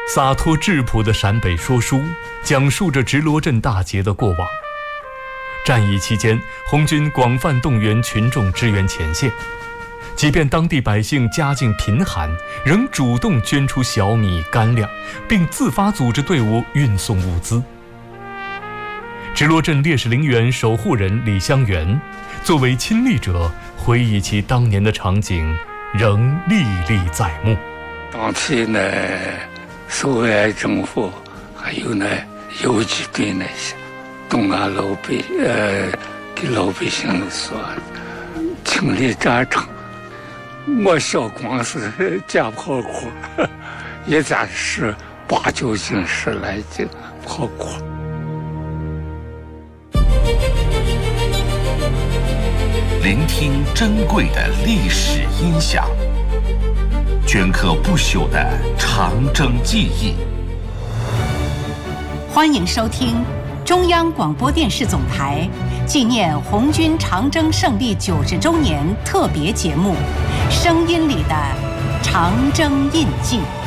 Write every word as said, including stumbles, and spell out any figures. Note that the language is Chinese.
洒脱质朴的陕北说书，讲述着直罗镇大捷的过往。战役期间，红军广泛动员群众支援前线，即便当地百姓家境贫寒，仍主动捐出小米、干粮，并自发组织队伍运送物资。直罗镇烈士陵园守护人李香元作为亲历者，回忆起当年的场景，仍历历在目。 当时呢，苏维埃政府还有呢游击队那些东安老百呃给老百姓说清理战场，我小光是架炮火，一战是八九斤十来斤炮火。 聆听珍贵的历史音响，镌刻不朽的长征记忆。 欢迎收听中央广播电视总台纪念红军长征胜利九十周年特别节目《声音里的长征印记》。